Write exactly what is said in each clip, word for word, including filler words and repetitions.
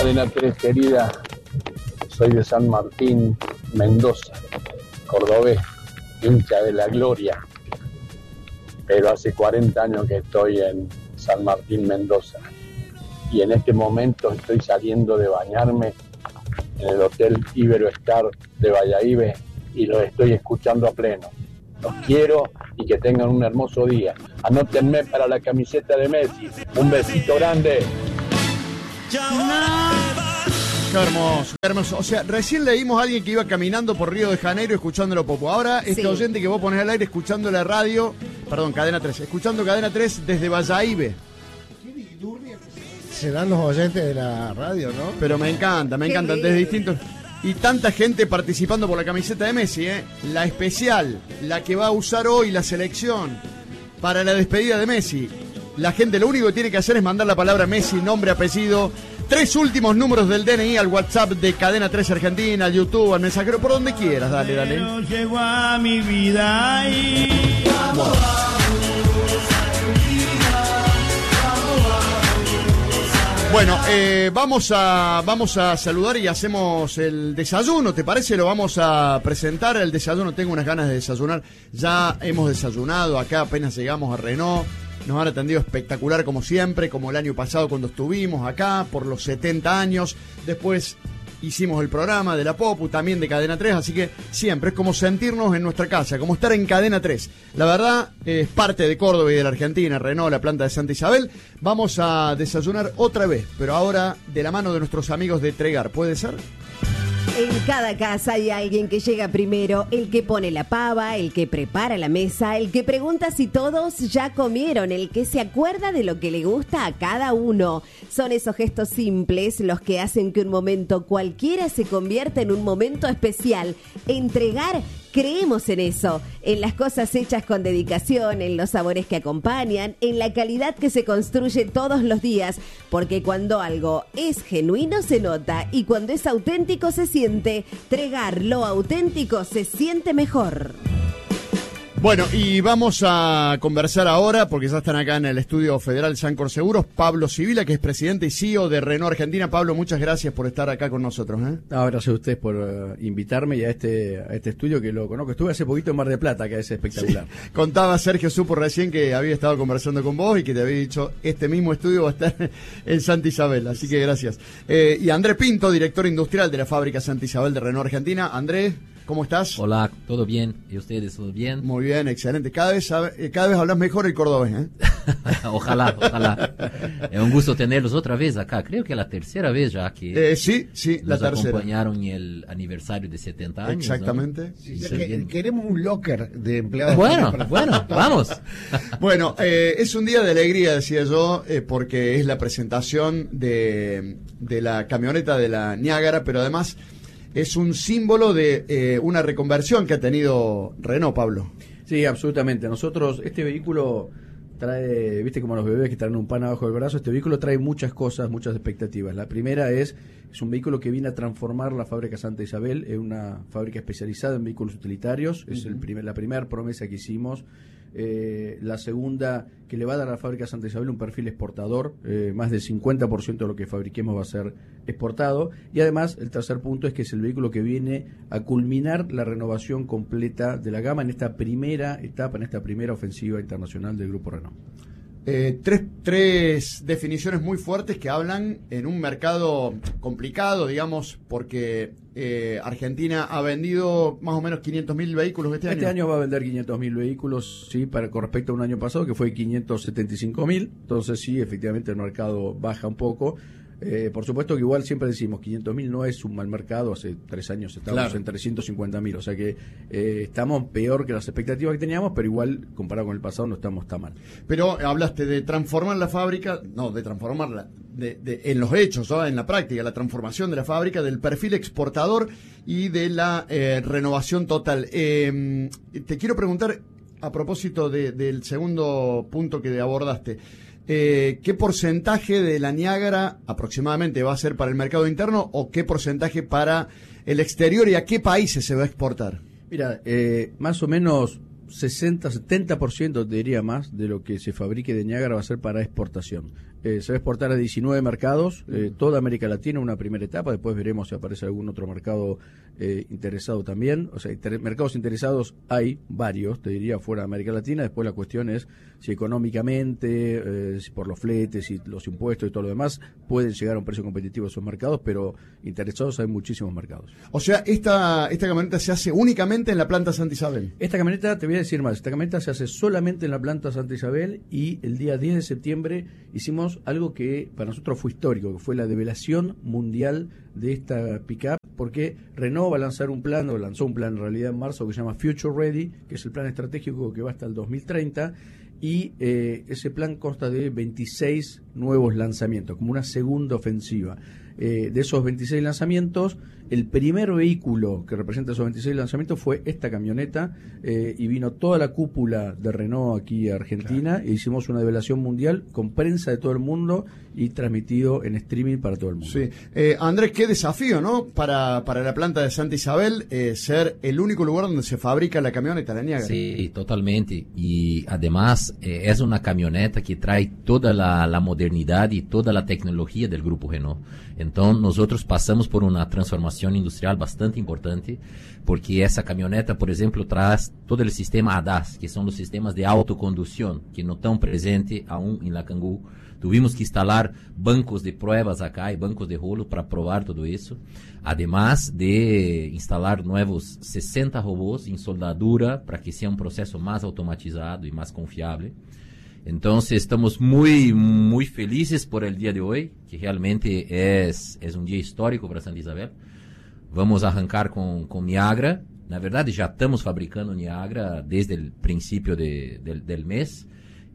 Cadena tres querida, soy de San Martín, Mendoza, cordobés, hincha de la gloria, pero hace cuarenta años que estoy en San Martín, Mendoza, y en este momento estoy saliendo de bañarme en el Hotel Iberoestar de Bayahibe y los estoy escuchando a pleno. Los quiero y que tengan un hermoso día. Anótenme para la camiseta de Messi. Un besito grande. Qué hermoso, qué hermoso. O sea, recién leímos a alguien que iba caminando por Río de Janeiro escuchándolo Popo. Ahora, este sí. oyente que vos ponés al aire escuchando la radio, perdón, Cadena tres, escuchando Cadena tres desde Bayahibe. Serán los oyentes de la radio, ¿no? Pero me encanta, me encantan, desde distintos... Y tanta gente participando por la camiseta de Messi, ¿eh? La especial, la que va a usar hoy la selección para la despedida de Messi. La gente lo único que tiene que hacer es mandar la palabra Messi, nombre, apellido, tres últimos números del D N I al WhatsApp de Cadena tres Argentina, al YouTube, al mensajero, por donde quieras, dale, dale. Llegó a mi vida y... Bueno. Bueno, eh, vamos a vamos a saludar y hacemos el desayuno, ¿te parece? Lo vamos a presentar, el desayuno, tengo unas ganas de desayunar, ya hemos desayunado, acá apenas llegamos a Renault, nos han atendido espectacular como siempre, como el año pasado cuando estuvimos acá, por los setenta años, después hicimos el programa de la Popu, también de Cadena tres, así que siempre es como sentirnos en nuestra casa, como estar en Cadena tres. La verdad, eh, es parte de Córdoba y de la Argentina, Renault, la planta de Santa Isabel. Vamos a desayunar otra vez, pero ahora de la mano de nuestros amigos de Tregar, ¿puede ser? En cada casa hay alguien que llega primero, el que pone la pava, el que prepara la mesa, el que pregunta si todos ya comieron, el que se acuerda de lo que le gusta a cada uno. Son esos gestos simples los que hacen que un momento cualquiera se convierta en un momento especial. Entregar, creemos en eso, en las cosas hechas con dedicación, en los sabores que acompañan, en la calidad que se construye todos los días, porque cuando algo es genuino se nota y cuando es auténtico se siente. Tregar, lo auténtico se siente mejor. Bueno, y vamos a conversar ahora, porque ya están acá en el estudio federal Sancor Seguros, Pablo Sibila, que es presidente y C E O de Renault Argentina. Pablo, muchas gracias por estar acá con nosotros, ¿eh? No, gracias a ustedes por uh, invitarme y a este a este estudio que lo conozco. Estuve hace poquito en Mar del Plata, que es espectacular. Sí. Contaba Sergio Supo recién que había estado conversando con vos y que te había dicho este mismo estudio va a estar en Santa Isabel, así que gracias. Eh, y Andrés Pinto, director industrial de la fábrica Santa Isabel de Renault Argentina. Andrés, ¿cómo estás? Hola, ¿todo bien? ¿Y ustedes, todo bien? Muy bien, excelente. Cada vez cada vez hablas mejor el cordobés, ¿eh? Ojalá, ojalá. Es un gusto tenerlos otra vez acá. Creo que es la tercera vez ya que eh, sí, sí, nos la tercera. acompañaron en el aniversario de setenta años. Exactamente. ¿no? Sí, sí, que, queremos un locker de empleados. Bueno, bueno, vamos. Bueno, eh, es un día de alegría, decía yo, eh, porque es la presentación de, de la camioneta de la Niágara, pero además es un símbolo de eh, una reconversión que ha tenido Renault, Pablo. Sí, absolutamente. Nosotros, este vehículo trae, viste como los bebés que traen un pan abajo del brazo, este vehículo trae muchas cosas, muchas expectativas. La primera es, es un vehículo que viene a transformar la fábrica Santa Isabel en una fábrica especializada en vehículos utilitarios. Es uh-huh. el primer, la primera promesa que hicimos. Eh, la segunda, que le va a dar a la fábrica Santa Isabel un perfil exportador, eh, más del cincuenta por ciento de lo que fabriquemos va a ser exportado, y además el tercer punto es que es el vehículo que viene a culminar la renovación completa de la gama en esta primera etapa, en esta primera ofensiva internacional del Grupo Renault. Eh, tres, tres definiciones muy fuertes que hablan en un mercado complicado, digamos, porque eh, Argentina ha vendido más o menos quinientos mil vehículos este, este año. Este año va a vender quinientos mil vehículos, sí, para, con respecto a un año pasado que fue quinientos setenta y cinco mil, entonces sí, efectivamente el mercado baja un poco. Eh, por supuesto que igual siempre decimos quinientos mil no es un mal mercado, hace tres años estábamos claro. en trescientos cincuenta mil, o sea que eh, estamos peor que las expectativas que teníamos, pero igual comparado con el pasado no estamos tan mal. Pero hablaste de transformar la fábrica, no, de transformarla de, de, en los hechos, ¿no? En la práctica, la transformación de la fábrica, del perfil exportador y de la eh, renovación total. Eh, te quiero preguntar a propósito de, del segundo punto que abordaste. Eh, ¿Qué porcentaje de la Niágara aproximadamente va a ser para el mercado interno o qué porcentaje para el exterior y a qué países se va a exportar? Mira, eh, más o menos sesenta, setenta por ciento, te diría más, de lo que se fabrique de Niágara va a ser para exportación. Eh, se va a exportar a diecinueve mercados, eh, toda América Latina, una primera etapa, después veremos si aparece algún otro mercado eh, interesado también. O sea, inter- mercados interesados hay varios, te diría, fuera de América Latina. Después la cuestión es si económicamente, eh, si por los fletes y los impuestos y todo lo demás, pueden llegar a un precio competitivo esos mercados, pero interesados hay muchísimos mercados. O sea, esta, esta camioneta se hace únicamente en la planta Santa Isabel. Esta camioneta, te voy a decir más, esta camioneta se hace solamente en la planta Santa Isabel y el día diez de septiembre hicimos algo que para nosotros fue histórico, que fue la develación mundial de esta pick-up, porque Renault va a lanzar un plan, o lanzó un plan en realidad en marzo, que se llama Future Ready, que es el plan estratégico que va hasta el dos mil treinta, y eh, ese plan consta de veintiséis nuevos lanzamientos, como una segunda ofensiva. Eh, de esos veintiséis lanzamientos, el primer vehículo que representa esos veintiséis lanzamientos fue esta camioneta, eh, y vino toda la cúpula de Renault aquí a Argentina, claro. E hicimos una develación mundial con prensa de todo el mundo y transmitido en streaming para todo el mundo. Sí. Eh, Andrés, qué desafío, ¿no? Para, para la planta de Santa Isabel, eh, ser el único lugar donde se fabrica la camioneta, la Niagara. Sí, totalmente. Y además eh, es una camioneta que trae toda la, la modernidad y toda la tecnología del grupo Renault. Entonces nosotros pasamos por una transformación industrial bastante importante, porque esa camioneta, por ejemplo, trae todo el sistema A D A S, que son los sistemas de autoconducción, que no están presentes aún en la Kangoo. Tuvimos que instalar bancos de pruebas acá y bancos de rolo para probar todo eso. Además de instalar nuevos sesenta robôs en soldadura para que sea un proceso más automatizado y más confiable. Entonces estamos muy, muy felices por el día de hoy, que realmente es, es un día histórico para Santa Isabel. Vamos a arrancar con, con Niagara. Na verdade, já estamos fabricando Niagara desde el principio de, del, del mes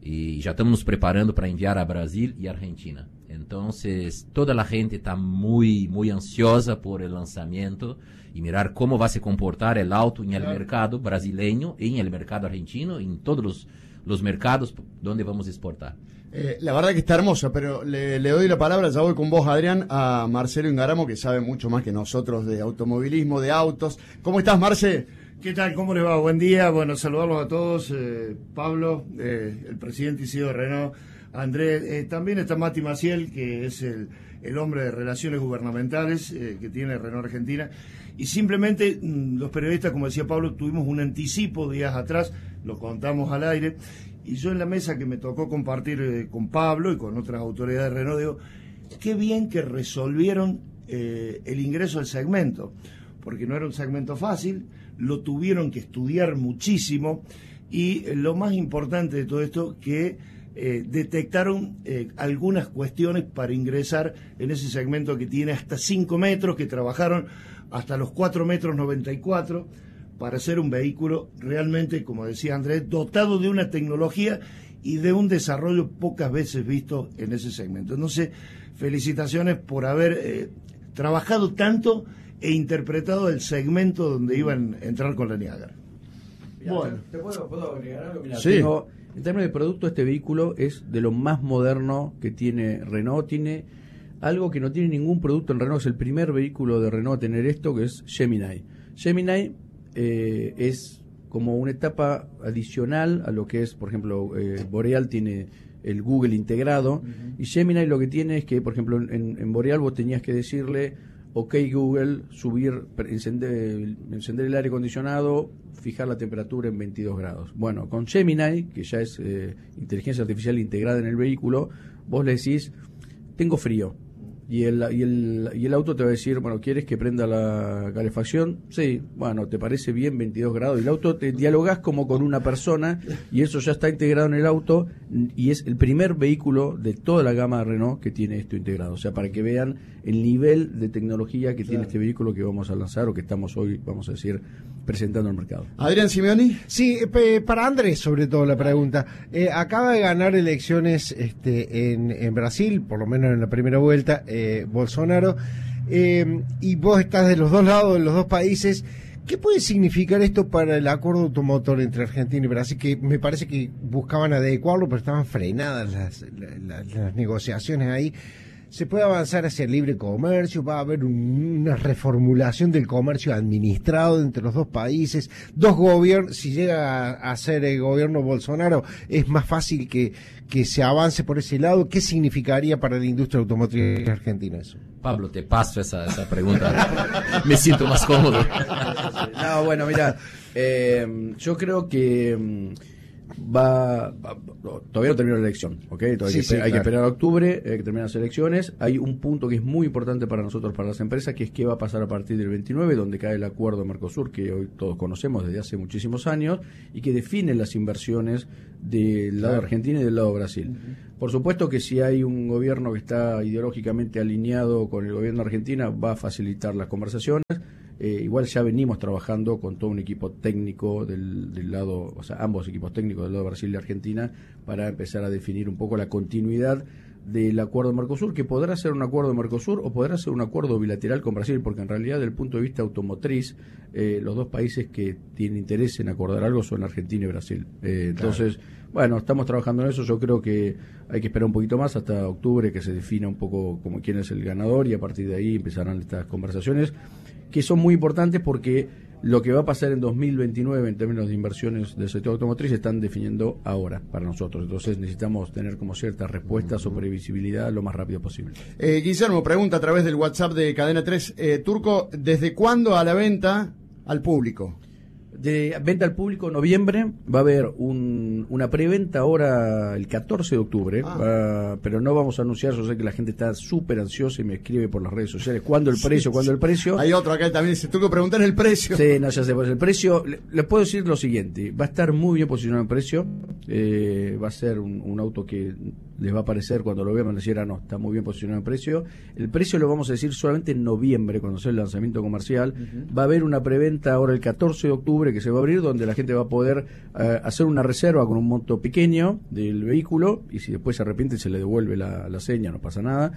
y ya estamos nos preparando para enviar a Brasil y Argentina. Entonces, toda la gente está muy, muy ansiosa por el lanzamiento y mirar cómo va a se comportar el auto en el mercado brasileño, en el mercado argentino, en todos los los mercados donde vamos a exportar. Eh, la verdad que está hermosa, pero le, le doy la palabra, ya voy con vos, Adrián, a Marcelo Ingaramo, que sabe mucho más que nosotros de automovilismo, de autos. ¿Cómo estás, Marce? ¿Qué tal? ¿Cómo les va? Buen día. Bueno, saludarlos a todos. Eh, Pablo, eh, el presidente y C E O de Renault, Andrés, eh, también está Mati Maciel, que es el, el hombre de relaciones gubernamentales eh, que tiene Renault Argentina. Y simplemente mmm, los periodistas, como decía Pablo, tuvimos un anticipo días atrás, lo contamos al aire, y yo en la mesa que me tocó compartir eh, con Pablo y con otras autoridades de Renault, digo, qué bien que resolvieron eh, el ingreso al segmento, porque no era un segmento fácil, lo tuvieron que estudiar muchísimo, y eh, lo más importante de todo esto, que eh, detectaron eh, algunas cuestiones para ingresar en ese segmento que tiene hasta cinco metros, que trabajaron hasta los cuatro metros noventa y cuatro, para ser un vehículo realmente, como decía Andrés, dotado de una tecnología y de un desarrollo pocas veces visto en ese segmento. Entonces, felicitaciones por haber eh, trabajado tanto e interpretado el segmento donde iban a entrar con la Niagara. Bueno, ¿te puedo, puedo agregar algo? Mirá, sí. Tengo, en términos de producto, este vehículo es de lo más moderno que tiene Renault. Tiene algo que no tiene ningún producto en Renault. Es el primer vehículo de Renault a tener esto, que es Gemini. Gemini eh, es como una etapa adicional a lo que es, por ejemplo, eh, Boreal tiene el Google integrado, uh-huh. Y Gemini lo que tiene es que, por ejemplo, en, en Boreal vos tenías que decirle, ok Google, subir, encender, encender el aire acondicionado, fijar la temperatura en veintidós grados. Bueno, con Gemini, que ya es eh, inteligencia artificial integrada en el vehículo, vos le decís, tengo frío. Y el, y, el, y el auto te va a decir, bueno, ¿quieres que prenda la calefacción? Sí, bueno, ¿te parece bien veintidós grados? Y el auto, te dialogás como con una persona y eso ya está integrado en el auto y es el primer vehículo de toda la gama de Renault que tiene esto integrado. O sea, para que vean el nivel de tecnología que claro. tiene este vehículo que vamos a lanzar o que estamos hoy, vamos a decir, presentando al mercado. Adrián Simeoni. Sí, para Andrés sobre todo la pregunta. Eh, acaba de ganar elecciones este, en, en Brasil, por lo menos en la primera vuelta, eh, Bolsonaro, eh, y vos estás de los dos lados, de los dos países. ¿Qué puede significar esto para el acuerdo automotor entre Argentina y Brasil? Que me parece que buscaban adecuarlo, pero estaban frenadas las, las, las negociaciones ahí. se puede avanzar hacia el libre comercio, va a haber un, una reformulación del comercio administrado entre los dos países, dos gobiernos, si llega a, a ser el gobierno Bolsonaro, es más fácil que, que se avance por ese lado. ¿Qué significaría para la industria automotriz argentina eso? Pablo, te paso esa, esa pregunta. Me siento más cómodo. No, bueno, mira, eh, yo creo que va, va, todavía no terminó la elección, ¿ok? Todavía sí, hay, que, sí, hay claro. que esperar a octubre, hay que terminar las elecciones. Hay un punto que es muy importante para nosotros, para las empresas, que es qué va a pasar a partir del veintinueve, donde cae el acuerdo Mercosur, que hoy todos conocemos desde hace muchísimos años, y que define las inversiones del lado claro. argentino y del lado Brasil. Uh-huh. Por supuesto que si hay un gobierno que está ideológicamente alineado con el gobierno argentino, va a facilitar las conversaciones. Eh, igual ya venimos trabajando con todo un equipo técnico del, del lado, o sea, ambos equipos técnicos del lado de Brasil y Argentina, para empezar a definir un poco la continuidad del acuerdo Mercosur, que podrá ser un acuerdo Mercosur o podrá ser un acuerdo bilateral con Brasil, porque en realidad, desde el punto de vista automotriz, eh, los dos países que tienen interés en acordar algo son Argentina y Brasil. Eh, claro. Entonces, bueno, estamos trabajando en eso. Yo creo que hay que esperar un poquito más hasta octubre, que se defina un poco como quién es el ganador, y a partir de ahí empezarán estas conversaciones, que son muy importantes porque lo que va a pasar en dos mil veintinueve en términos de inversiones del sector automotriz se están definiendo ahora para nosotros. Entonces necesitamos tener como ciertas respuestas o previsibilidad lo más rápido posible. Eh, Guillermo pregunta a través del WhatsApp de Cadena tres, eh, Turco, ¿desde cuándo a la venta al público? De venta al público, noviembre, va a haber un, una preventa ahora el catorce de octubre, ah. va, pero no vamos a anunciar. Yo sé que la gente está súper ansiosa y me escribe por las redes sociales, ¿cuándo el precio? Sí, ¿Cuándo sí. el precio? Hay otro acá también, dice, tengo que preguntar el precio. Sí, no, ya sé, pues el precio, le, les puedo decir lo siguiente, va a estar muy bien posicionado el precio, eh, va a ser un, un auto que les va a parecer, cuando lo vean, van a decir, ah, no, está muy bien posicionado el precio. El precio lo vamos a decir solamente en noviembre, cuando sea el lanzamiento comercial. Uh-huh. Va a haber una preventa ahora el catorce de octubre que se va a abrir, donde la gente va a poder uh, hacer una reserva con un monto pequeño del vehículo, y si después se arrepiente se le devuelve la, la seña, no pasa nada.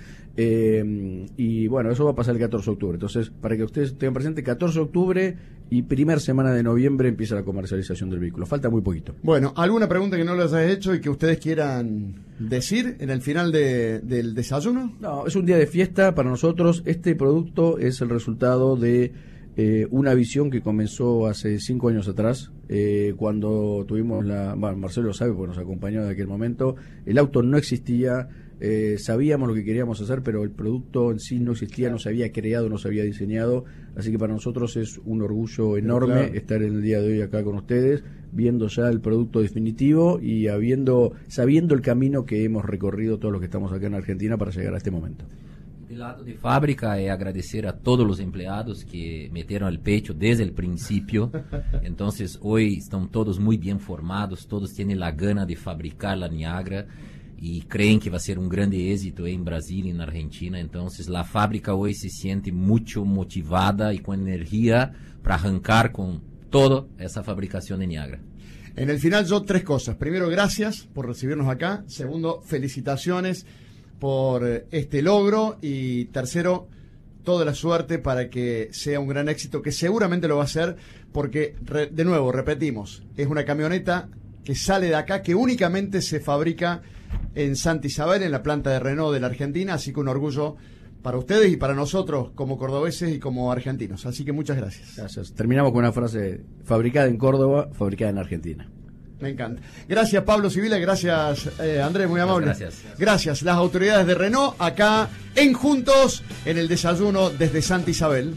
Eh, y bueno, eso va a pasar el catorce de octubre. Entonces, para que ustedes tengan presente, catorce de octubre y primera semana de noviembre empieza la comercialización del vehículo. Falta muy poquito. Bueno, ¿alguna pregunta que no les haya hecho y que ustedes quieran decir en el final de, del desayuno? No, es un día de fiesta para nosotros. Este producto es el resultado de eh, una visión que comenzó hace cinco años atrás, eh, cuando tuvimos la... Bueno, Marcelo lo sabe porque nos acompañó de aquel momento. El auto no existía, eh, sabíamos lo que queríamos hacer, pero el producto en sí no existía, no se había creado, no se había diseñado. Así que para nosotros es un orgullo enorme, claro, estar en el día de hoy acá con ustedes, viendo ya el producto definitivo y habiendo sabiendo el camino que hemos recorrido todos los que estamos acá en Argentina para llegar a este momento. Del lado de fábrica, es agradecer a todos los empleados que metieron el pecho desde el principio. Entonces hoy están todos muy bien formados, todos tienen la gana de fabricar la Niagara y creen que va a ser un grande éxito en Brasil y en Argentina. Entonces la fábrica hoy se siente mucho motivada y con energía para arrancar con toda esa fabricación de Niagara. En el final yo tres cosas. Primero, gracias por recibirnos acá. Segundo, felicitaciones por este logro. Y tercero, toda la suerte para que sea un gran éxito, que seguramente lo va a ser, porque, re, de nuevo, repetimos, es una camioneta que sale de acá, que únicamente se fabrica en Santa Isabel, en la planta de Renault de la Argentina, así que un orgullo para ustedes y para nosotros como cordobeses y como argentinos. Así que muchas gracias. Gracias. Terminamos con una frase: fabricada en Córdoba, fabricada en Argentina. Me encanta. Gracias, Pablo Civila. Gracias, eh, Andrés, muy amable. Gracias. Gracias. Las autoridades de Renault acá en Juntos, en el desayuno desde Santa Isabel.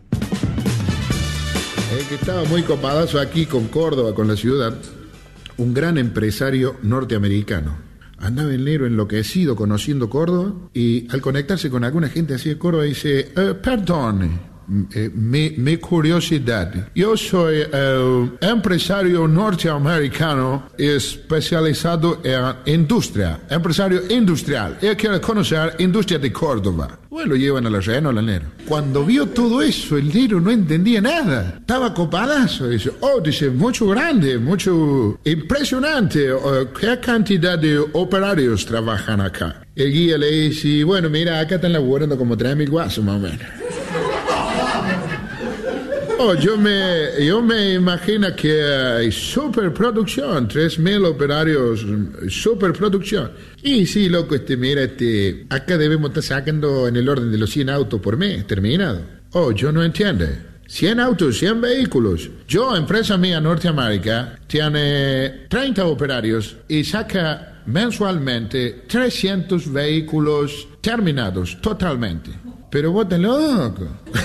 Eh, que estaba muy copadazo aquí con Córdoba, con la ciudad. Un gran empresario norteamericano. Andaba el negro enloquecido conociendo Córdoba, y al conectarse con alguna gente así de Córdoba dice, eh, perdón, eh, mi, mi curiosidad, yo soy eh, empresario norteamericano especializado en industria, empresario industrial, yo quiero conocer industria de Córdoba. Bueno, lo llevan a la Renault al negro. Cuando vio todo eso, el negro no entendía nada, estaba copadazo. Dice, oh, dice, mucho grande, mucho impresionante, uh, qué cantidad de operarios trabajan acá. El guía le dice, bueno, mira, acá están laburando como tres mil guasos más o menos. Oh, yo me, yo me imagino que hay superproducción, tres mil operarios, superproducción. Y sí, loco, este, mira, este, acá debemos estar sacando en el orden de los cien autos por mes, terminado. Oh, yo no entiendo. cien autos, cien vehículos. Yo, empresa mía, Norteamérica, tiene treinta operarios y saca mensualmente trescientos vehículos terminados totalmente. Pero vos estás loco.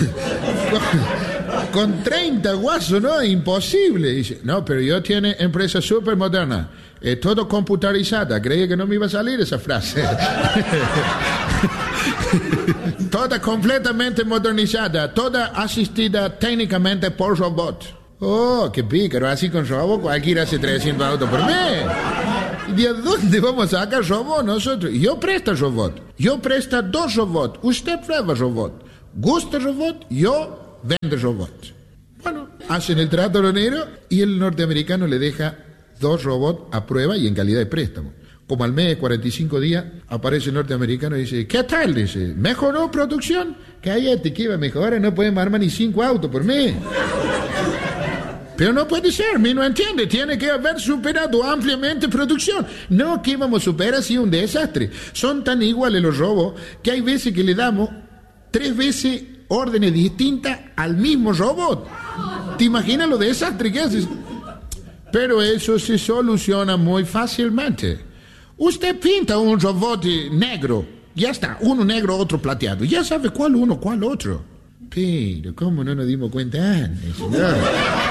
con, con treinta guasos, ¿no? Imposible. Dice, no, pero yo tiene empresa súper moderna. Es todo computarizada. Creía que no me iba a salir esa frase. Toda completamente modernizada. Toda asistida técnicamente por robot. Oh, qué pícaro. Así con robot cualquiera hace trescientos autos por mes. ¿De dónde vamos a sacar robot nosotros? Yo presto robot. Yo presto dos robots. Usted prueba robot. Gusta robot, yo vendo robot. Bueno, hacen el trato aduanero y el norteamericano le deja dos robots a prueba y en calidad de préstamo. Como al mes de cuarenta y cinco días aparece el norteamericano y dice, ¿qué tal? Dice, ¿mejoró producción? Cállate, que iba a mejorar, no podemos armar ni cinco autos por mes. Pero no puede ser, mi no entiende, tiene que haber superado ampliamente producción. No, que íbamos a superar así un desastre. Son tan iguales los robos que hay veces que le damos tres veces órdenes distintas al mismo robot. ¿Te imaginas lo desastre que haces? Pero eso se soluciona muy fácilmente. Usted pinta un robot negro, ya está, uno negro, otro plateado. Ya sabe cuál uno, cuál otro. Pero, ¿cómo no nos dimos cuenta antes? No.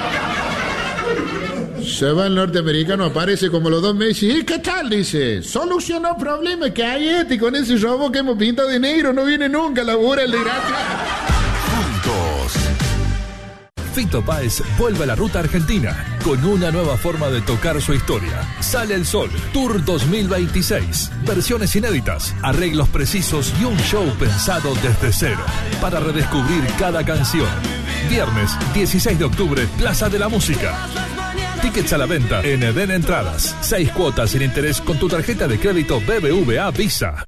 Se va el norteamericano, aparece como los dos meses y ¿qué tal? Dice, solucionó problemas que hay este con ese robot que hemos pintado de negro, no viene nunca, labura el de gracia. Juntos. Fito Páez vuelve a la ruta argentina con una nueva forma de tocar su historia. Sale el Sol, Tour dos mil veintiséis. Versiones inéditas, arreglos precisos y un show pensado desde cero para redescubrir cada canción. Viernes dieciséis de octubre, Plaza de la Música. Tickets a la venta en Eden Entradas. Seis cuotas sin interés con tu tarjeta de crédito B B V A Visa.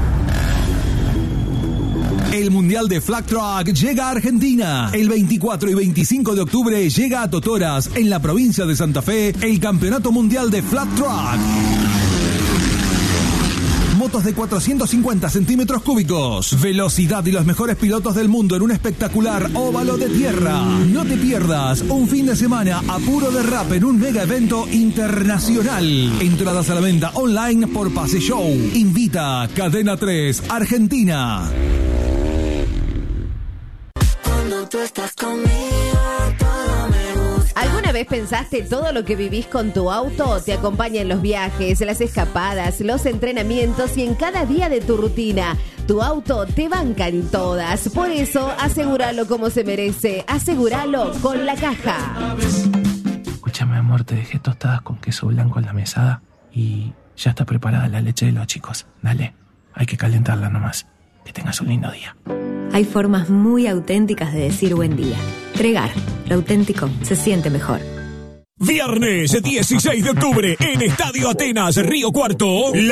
El Mundial de Flag Truck llega a Argentina. El veinticuatro y veinticinco de octubre llega a Totoras, en la provincia de Santa Fe, el Campeonato Mundial de Flag Truck. Motos de cuatrocientos cincuenta centímetros cúbicos, velocidad y los mejores pilotos del mundo en un espectacular óvalo de tierra. No te pierdas un fin de semana a puro derrape en un mega evento internacional. Entradas a la venta online por Pase Show. Invita Cadena tres Argentina. Cuando tú estás conmigo, todo me gusta. ¿Alguna vez pensaste todo lo que vivís con tu auto? Te acompaña en los viajes, las escapadas, los entrenamientos y en cada día de tu rutina. Tu auto te banca en todas. Por eso, asegúralo como se merece. Asegúralo con La Caja. Escúchame, amor, te dejé tostadas con queso blanco en la mesada y ya está preparada la leche de los chicos. Dale, hay que calentarla nomás. Que tengas un lindo día. Hay formas muy auténticas de decir buen día. Tregar, lo auténtico se siente mejor. Viernes dieciséis de octubre en Estadio Atenas, Río Cuarto.